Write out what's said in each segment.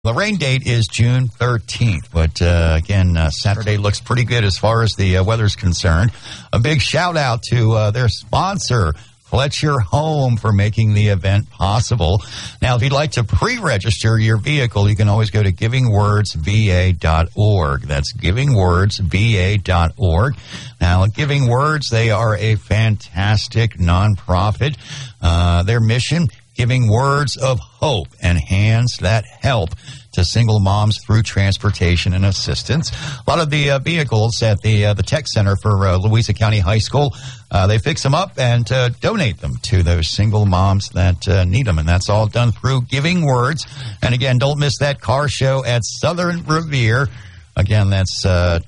The rain date is June 13th, but again, Saturday looks pretty good as far as the weather's concerned. A big shout out to their sponsor, Fletcher Home, for making the event possible. Now, if you'd like to pre-register your vehicle, you can always go to givingwordsva.org. That's givingwordsva.org. Now, Giving Words, they are a fantastic nonprofit. Their mission, giving words of hope and hands that help to single moms through transportation and assistance. A lot of the vehicles at the Tech Center for Louisa County High School, they fix them up and donate them to those single moms that need them. And that's all done through Giving Words. And again, don't miss that car show at Southern Revere. Again, that's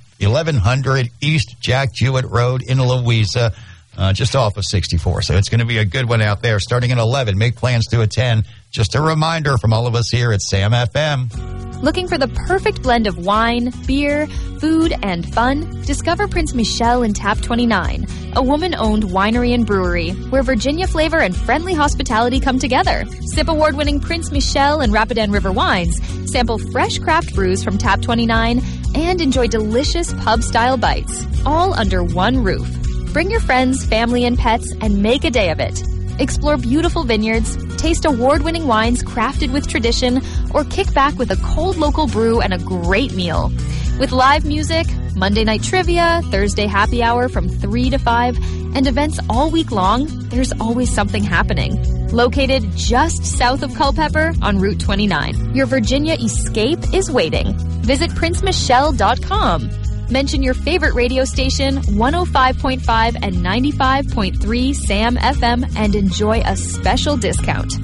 1100 East Jack Jewett Road in Louisa. Just off of 64. So it's going to be a good one out there starting at 11. Make plans to attend. Just a reminder from all of us here at Sam FM. Looking for the perfect blend of wine, beer, food, and fun? Discover Prince Michelle in Tap 29, a woman-owned winery and brewery where Virginia flavor and friendly hospitality come together. Sip award-winning Prince Michelle and Rapidan River wines, sample fresh craft brews from Tap 29, and enjoy delicious pub-style bites, all under one roof. Bring your friends, family, and pets and make a day of it. Explore beautiful vineyards, taste award-winning wines crafted with tradition, or kick back with a cold local brew and a great meal. With live music, Monday night trivia, Thursday happy hour from 3 to 5, and events all week long, there's always something happening. Located just south of Culpeper on Route 29, your Virginia escape is waiting. Visit princemichelle.com. Mention your favorite radio station, 105.5 and 95.3 Sam FM, and enjoy a special discount.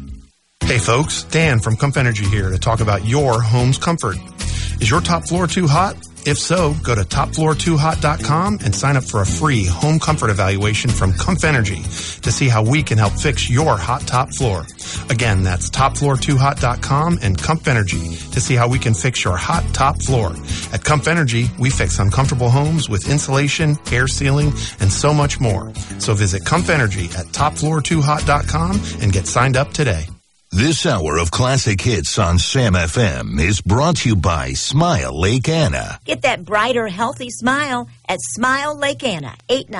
Hey folks, Dan from Comf Energy here to talk about your home's comfort. Is your top floor too hot? If so, go to topfloor2hot.com and sign up for a free home comfort evaluation from Comf Energy to see how we can help fix your hot top floor. Again, that's topfloor2hot.com and Comf Energy to see how we can fix your hot top floor. At Comf Energy, we fix uncomfortable homes with insulation, air sealing, and so much more. So visit Comf Energy at topfloor2hot.com and get signed up today. This hour of classic hits on Sam FM is brought to you by Smile Lake Anna. Get that brighter, healthy smile at Smile Lake Anna,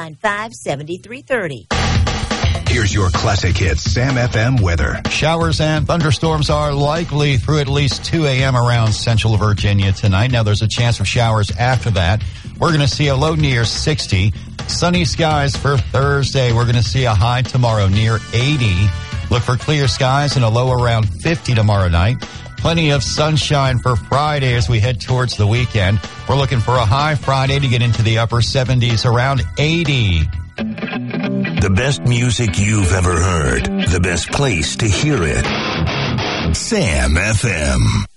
895-7330. Here's your classic hits Sam FM weather. Showers and thunderstorms are likely through at least 2 a.m. around central Virginia tonight. Now, there's a chance of showers after that. We're going to see a low near 60. Sunny skies for Thursday. We're going to see a high tomorrow near 80. Look for clear skies and a low around 50 tomorrow night. Plenty of sunshine for Friday as we head towards the weekend. We're looking for a high Friday to get into the upper 70s, around 80. The best music you've ever heard. The best place to hear it. Sam FM.